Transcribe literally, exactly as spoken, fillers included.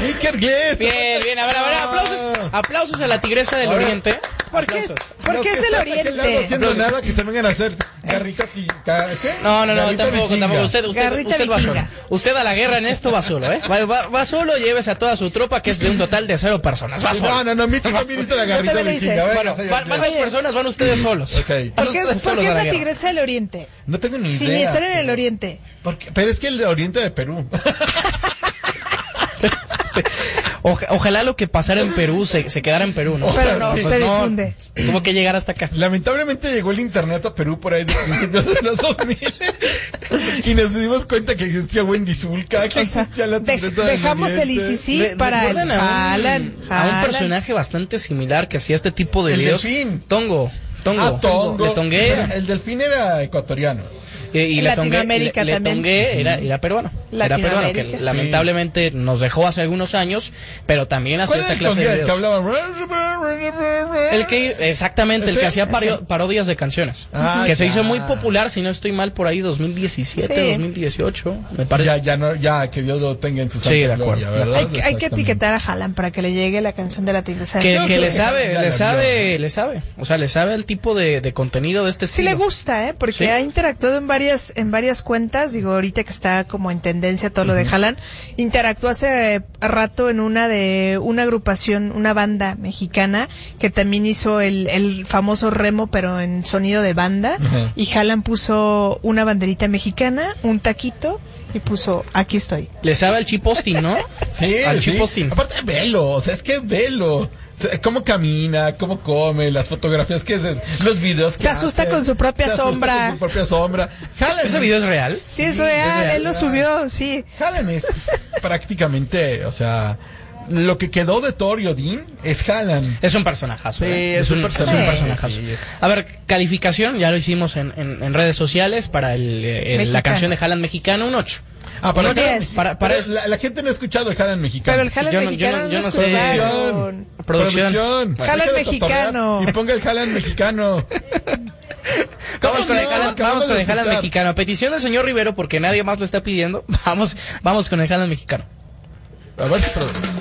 Iker Glies. Bien, bien, a ver, a ver, aplausos, aplausos a la tigresa del Ahora, Oriente. ¿Por qué, es, ¿por qué es el No Oriente? haciendo nada que se vengan a hacer garrita y ca- ¿qué? No, no, no, Garrita tampoco, vikinga. tampoco. Usted, usted, Garrita usted va solo. vikinga. Usted a la guerra en esto va solo, ¿eh? Va, va, va solo, llévese a toda su tropa, que es de un total de cero personas. Va solo. No, no, no, Mitch también hizo la garrita también lo hice. vikinga. Venga, Bueno, señor van, van Glies. dos personas, van ustedes solos. Ok. Van ¿Por qué, ustedes por solos qué a es la guerra. tigresa del Oriente? No tengo ni idea. Sin estar en el Oriente. Porque, pero es que el de Oriente de Perú. Oja- ojalá lo que pasara en Perú se, se quedara en Perú, ¿no? O sea, Pero no, sí. se difunde. Tuvo que llegar hasta acá. Lamentablemente llegó el internet a Perú por ahí de principios de los dos mil y nos dimos cuenta que existía Wendy Zulka, que O sea, existía la de- tigresa del dejamos el Oriente. I C C Re- para el ¿recuerdan a un- Haaland. a un Haaland. personaje bastante similar que hacía este tipo de El videos. delfín. Tongo. Tongo. Ah, Tongo. Le tongué. Pero el delfín era ecuatoriano. Y, y En le tongué, Latinoamérica le, le también. tongué era, era peruano. Era peruano, que Latinoamérica. lamentablemente nos dejó hace algunos años, pero también hacía ¿Cuál esta era el clase de tongué? El que videos. hablaba. El que, exactamente, el que ¿Ese? hacía pario- Ese. parodias de canciones. Ah, que se ya. hizo muy popular, si no estoy mal, por ahí dos mil diecisiete, Sí. dos mil dieciocho, me parece. Ya, ya, no, ya, que Dios lo tenga en su Sí, santa de acuerdo. gloria, ¿verdad? Hay, que- hay que Exactamente. etiquetar a Haaland para que le llegue la canción de la tigresa del Que, Yo que creo le que sabe, ya le la sabe, vio. le sabe. O sea, le sabe el tipo de, de contenido de este Sí estilo. le gusta, ¿eh? Porque Sí. ha interactuado en varias en varias cuentas. Digo, ahorita que está como en tendencia todo lo de Haaland, interactuó hace eh, rato en una de una agrupación, una banda mexicana que también hizo el, el famoso remo, pero en sonido de banda. Ajá. Y Haaland puso una banderita mexicana, un taquito y puso aquí estoy. Le sabe al chip posting, ¿no? Sí, Al sí. chip posting. Aparte, velo, o sea, es que velo. O sea, cómo camina, cómo come, las fotografías que hacen, los videos que Se asusta hace. con su propia Se asusta sombra. con su propia sombra. Haaland, ¿Ese video es real? Sí, es Sí, real, es real. él lo subió, sí. Haaland es prácticamente, o sea, lo que quedó de Thor y Odín es Haaland. Es un personajazo. Sí, ¿eh? es un personaje. es un personajazo. Sí. A ver, calificación, ya lo hicimos en, en, en redes sociales para el, eh, el- la Mexicano. canción de Haaland mexicano, un ocho. Ah, para, Un el Haaland- diez. para, para pero la, la gente no ha escuchado el Haaland mexicano. Pero el Haaland Yo no- yo mexicano no- no, yo lo no sé. escucharon. Producción. Haaland Deja de mexicano. cotorrear Y ponga el Haaland mexicano. Vamos con el no? Haaland, Acabamos vamos con de el Haaland escuchar. mexicano. A petición del señor Rivero, porque nadie más lo está pidiendo. Vamos, vamos con el Haaland mexicano. A ver si...